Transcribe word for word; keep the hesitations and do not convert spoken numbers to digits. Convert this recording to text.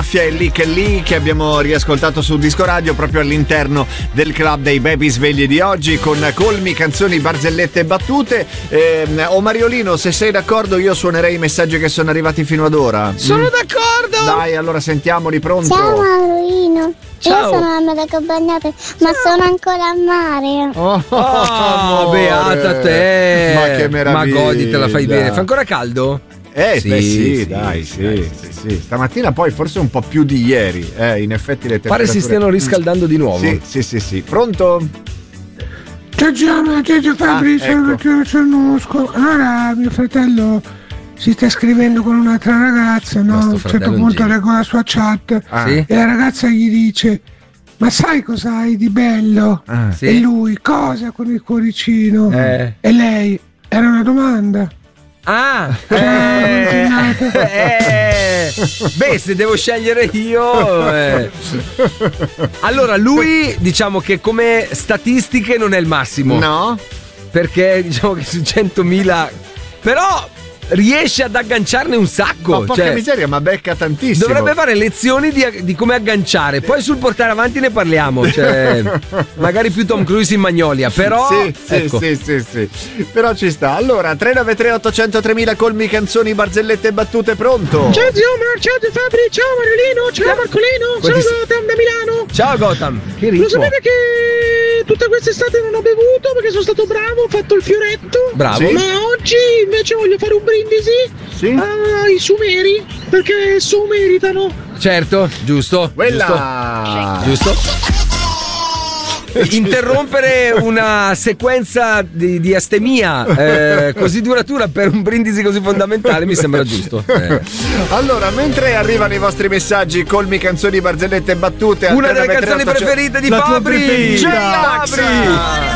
Mafia e Lì che Lì, che abbiamo riascoltato su Disco Radio proprio all'interno del club dei baby svegli di oggi, con colmi, canzoni, barzellette e battute. Eh, o Mariolino, se sei d'accordo io suonerei i messaggi che sono arrivati fino ad ora. Sono mm. d'accordo. Dai, allora sentiamoli, pronto? Ciao Mariolino. Ciao. Io sono la mela Cabagnate, ma sono ancora a mare. Oh, Oh, amore. beata te. Ma che meraviglia. Ma goditela, fai bene. Fa ancora caldo? Eh, Sì, beh, sì, sì, dai, sì, sì, dai, sì, sì. Stamattina poi forse un po' più di ieri. Eh, in effetti le temperature. Pare si stiano riscaldando di nuovo. Sì, sì, sì, sì. Pronto? Ciao Gianna, ciao Fabri, Ah, sono ecco. perché sono sco- Allora mio fratello si sta scrivendo con un'altra ragazza, no? A Nostro un certo fratello punto Angelo. leggo la sua chat Ah. Sì? e la ragazza gli dice: ma sai cosa hai di bello? Ah. Sì. E lui: cosa con il cuoricino? Eh. E lei: era una domanda. Ah, Ciao, eh, eh, beh, se devo scegliere io, eh. Allora lui, diciamo che come statistiche non è il massimo, No? perché diciamo che su centomila, però riesce ad agganciarne un sacco. Ma porca Cioè, miseria, ma becca tantissimo. dovrebbe fare lezioni di, di come agganciare. Poi sul portare avanti ne parliamo. Cioè, magari più Tom Cruise in Magnolia. Però Sì, sì, ecco. sì, sì, sì. Però ci sta. Allora, tre nove tre otto zero zero tremila colmi, canzoni, barzellette e battute, pronto? Ciao zio Mar, ciao zio Fabri, ciao Mariolino, ciao Marcolino, Quanti- sono Gotham da Milano. Ciao Gotham. Che Lo ritmo. sapete che tutta quest'estate non ho bevuto perché sono stato bravo, ho fatto il fioretto. Bravo. Sì. Ma oggi invece voglio fare un brindisi Sì? ai sumeri perché su meritano. Certo, giusto. Quella! Giusto. Giusto. Interrompere una sequenza di, di astemia eh, così duratura per un brindisi così fondamentale mi sembra giusto. Eh. Allora, mentre arrivano i vostri messaggi, colmi, canzoni, barzellette e battute, al Una tre delle nove tre canzoni otto zero preferite di La tua Fabri. preferita. Fabri.